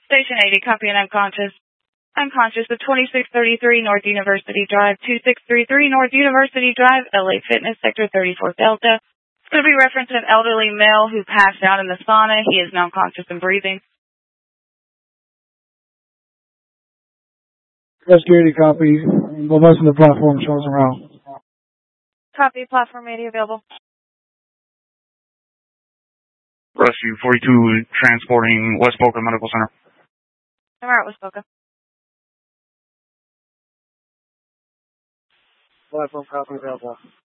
Station 80, copy and unconscious. Unconscious at 2633 North University Drive, 2633 North University Drive, LA Fitness, Sector 34 Delta. It's going to be referenced an elderly male who passed out in the sauna. He is now conscious and breathing. Security copy. We'll listen to the platform shows around. Copy, platform 80 available. Rescue 42 transporting West Boca Medical Center. I'm out, West Boca. Platform copy available.